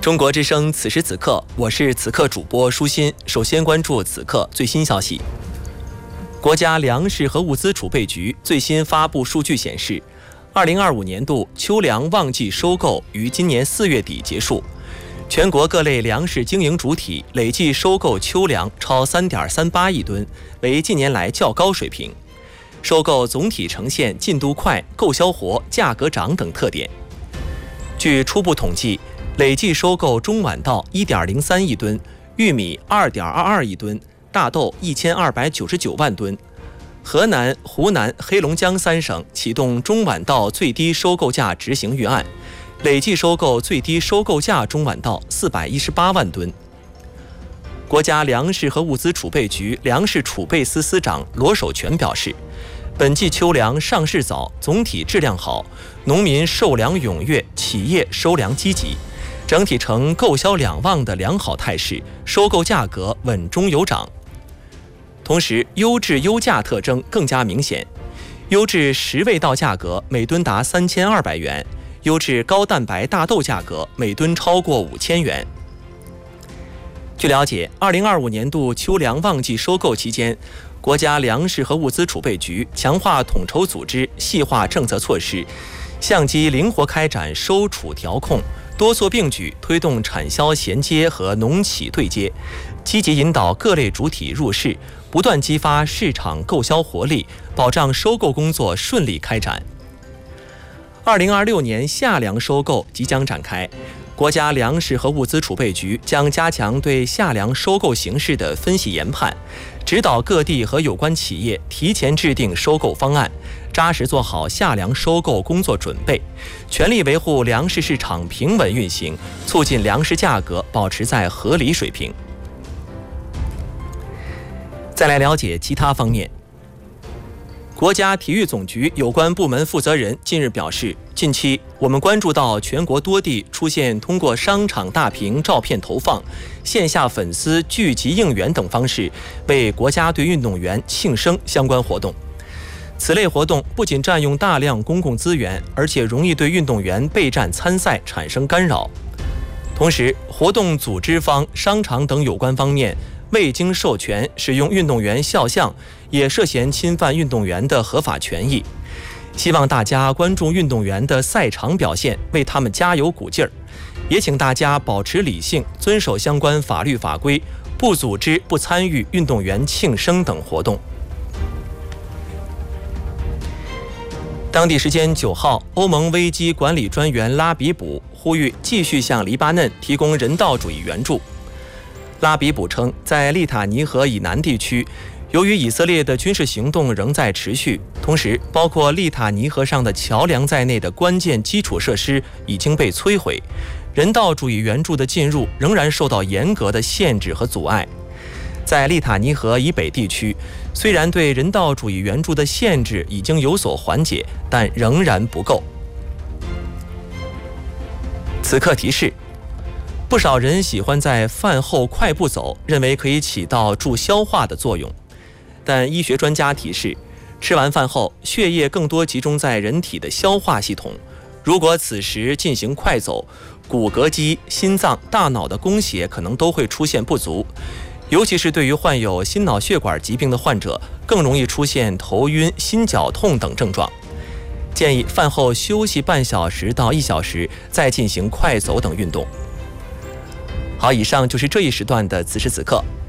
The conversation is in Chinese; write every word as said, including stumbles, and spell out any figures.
中国之声，此时此刻，我是此刻主播舒心。首先关注此刻最新消息。国家粮食和物资储备局最新发布数据显示，二零二五年度秋粮旺季收购于今年四月底结束，全国各类粮食经营主体累计收购秋粮超三点三八亿吨，为近年来较高水平。收购总体呈现进度快、购销活、价格涨等特点。据初步统计，累计收购中晚稻 一点零三亿吨，玉米 二点二二亿吨，大豆一千二百九十九万吨。河南、湖南、黑龙江三省启动中晚稻最低收购价执行预案，累计收购最低收购价中晚稻四百一十八万吨。国家粮食和物资储备局粮食储备司司长罗守全表示，本季秋粮上市早，总体质量好，农民售粮踊跃，企业收粮积极，整体呈购销两旺的良好态势，收购价格稳中有涨。同时，优质优价特征更加明显，优质十味稻价格每吨达三千二百元，优质高蛋白大豆价格每吨超过五千元。据了解，二零二五年度秋粮旺季收购期间，国家粮食和物资储备局强化统筹组织，细化政策措施，相机灵活开展收储调控，多措并举推动产销衔接和农企对接，积极引导各类主体入市，不断激发市场购销活力，保障收购工作顺利开展。二零二六年夏粮收购即将展开，国家粮食和物资储备局将加强对夏粮收购形势的分析研判，指导各地和有关企业提前制定收购方案，扎实做好夏粮收购工作准备，全力维护粮食市场平稳运行，促进粮食价格保持在合理水平。再来了解其他方面。国家体育总局有关部门负责人近日表示，近期我们关注到全国多地出现通过商场大屏照片投放、线下粉丝聚集应援等方式为国家队运动员庆生相关活动。此类活动不仅占用大量公共资源，而且容易对运动员备战参赛产生干扰。同时，活动组织方、商场等有关方面未经授权使用运动员肖像，也涉嫌侵犯运动员的合法权益。希望大家关注运动员的赛场表现，为他们加油鼓劲儿。也请大家保持理性，遵守相关法律法规，不组织、不参与运动员庆生等活动。当地时间九号，欧盟危机管理专员拉比卜呼吁继续向黎巴嫩提供人道主义援助。拉比卜称，在利塔尼河以南地区，由于以色列的军事行动仍在持续，同时包括利塔尼河上的桥梁在内的关键基础设施已经被摧毁，人道主义援助的进入仍然受到严格的限制和阻碍。在利塔尼河以北地区，虽然对人道主义援助的限制已经有所缓解，但仍然不够。此刻提示，不少人喜欢在饭后快步走，认为可以起到助消化的作用。但医学专家提示，吃完饭后，血液更多集中在人体的消化系统。如果此时进行快走，骨骼肌、心脏、大脑的供血可能都会出现不足。尤其是对于患有心脑血管疾病的患者，更容易出现头晕、心绞痛等症状。建议饭后休息半小时到一小时，再进行快走等运动。好，以上就是这一时段的此时此刻。